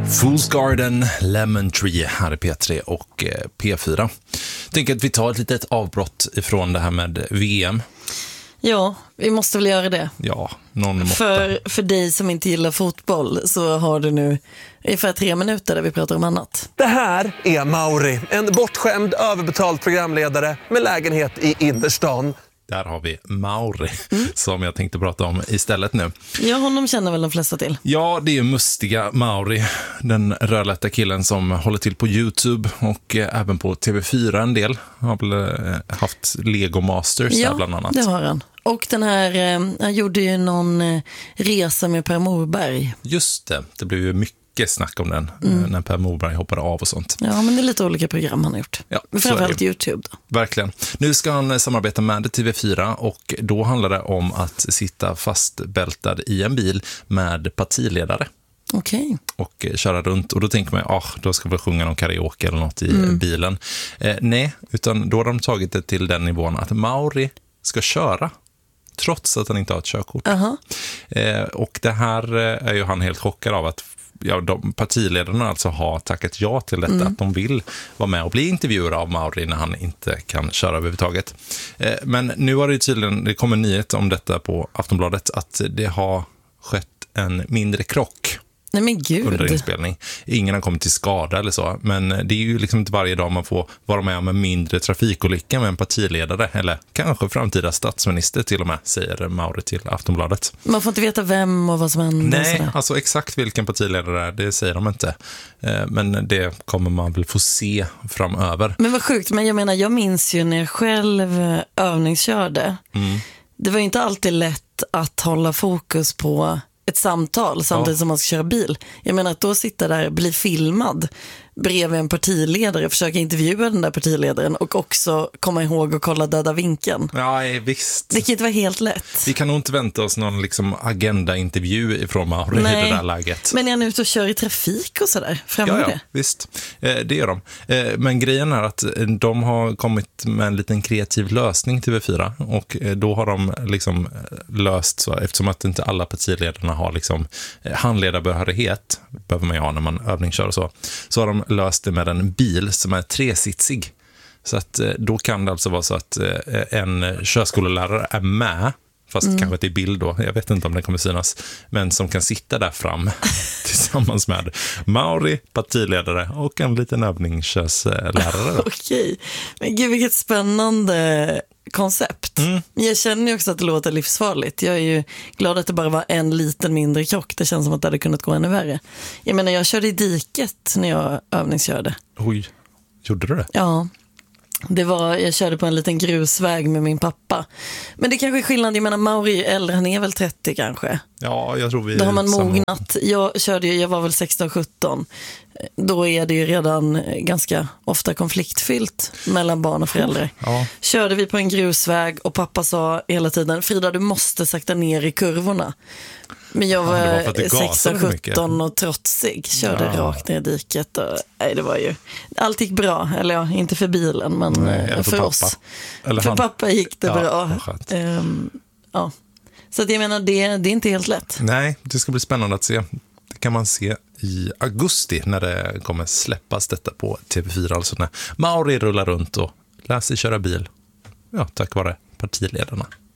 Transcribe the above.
Fool's Garden, Lemon Tree här i P3 och P4. Tänker att vi tar ett litet avbrott ifrån det här med VM. Ja, vi måste väl göra det. Ja, någon måtta. För dig som inte gillar fotboll så har du nu ungefär 3 minuter där vi pratar om annat. Det här är Mauri, en bortskämd, överbetald programledare med lägenhet i innerstan. Där har vi Mauri som jag tänkte prata om istället nu. Ja, honom känner väl de flesta till. Ja, det är mustiga Mauri, den rödlätta killen som håller till på YouTube och även på TV4 en del. Har väl haft Lego Masters där bland annat. Ja, det har han. Och den här, han gjorde ju någon resa med Per Morberg. Just det, det blev ju mycket snack om den när Per Morberg hoppade av och sånt. Ja, men det är lite olika program han har gjort. Ja, framförallt YouTube då. Verkligen. Nu ska han samarbeta med TV4 och då handlar det om att sitta fastbältad i en bil med partiledare. Okej. Och köra runt. Och då tänker man, då ska vi sjunga någon karaoke eller något i bilen. Nej, utan då har de tagit det till den nivån att Mauri ska köra trots att han inte har ett körkort. Och det här är ju han helt chockad av att partiledarna alltså har tackat ja till detta, att de vill vara med och bli intervjuade av Mauri när han inte kan köra överhuvudtaget. Men nu har det tydligen, det kommer nyhet om detta på Aftonbladet, att det har skett en mindre krock. Nej, men gud. Under inspelning. Ingen har kommit till skada eller så, men det är ju liksom inte varje dag man får vara med om en mindre trafikolycka med en partiledare, eller kanske framtida statsminister till och med, säger Mauri till Aftonbladet. Man får inte veta vem och vad som händer. Nej, alltså exakt vilken partiledare det är, det säger de inte. Men det kommer man väl få se framöver. Men vad sjukt, men jag menar, jag minns ju när jag själv övningskörde. Det var ju inte alltid lätt att hålla fokus på ett samtal samtidigt som man ska köra bil. Jag menar att då sitta där, bli filmad bredvid en partiledare, försöka intervjua den där partiledaren och också komma ihåg och kolla döda vinkeln. Ja, visst. Det kan inte vara helt lätt. Vi kan nog inte vänta oss någon liksom agenda-intervju ifrån Mauri i det där läget. Men är han ute och kör i trafik och sådär? Ja, visst. Det gör de. Men grejen är att de har kommit med en liten kreativ lösning till TV4 och då har de liksom löst så, eftersom att inte alla partiledarna har liksom handledarbehörighet, behöver man ju ha när man övningskör och så har de löst det med en bil som är 3-sitsig. Så att då kan det alltså vara så att en körskolelärare är med, fast kanske inte i bild då, jag vet inte om det kommer synas, men som kan sitta där fram tillsammans med Mauri, partiledare och en liten övningskörslärare. Okej, men gud vilket spännande koncept. Jag känner ju också att det låter livsfarligt. Jag är ju glad att det bara var en liten mindre krock. Det känns som att det hade kunnat gå ännu värre. Jag menar, jag körde i diket när jag övningskörde. Oj, gjorde du det? Ja. Jag körde på en liten grusväg med min pappa. Men det kanske är skillnad, jag menar Mauri är äldre, han är väl 30 kanske. Ja, jag tror vi är. Då har man mognat. Jag var väl 16-17. Då är det ju redan ganska ofta konfliktfyllt mellan barn och föräldrar. Ja. Körde vi på en grusväg och pappa sa hela tiden, Frida, du måste sakta ner i kurvorna. Men jag var 16-17 och trotsig. Körde rakt ner i diket. Och, nej, det var ju... Allt gick bra. Eller ja, inte för bilen, men för oss. Eller för pappa gick det bra. Ja. Så att jag menar, det är inte helt lätt. Nej, det ska bli spännande att se. Det kan man se i augusti när det kommer släppas detta på TV4. Alltså när Mauri rullar runt och lär sig köra bil. Ja, tack vare partiledarna.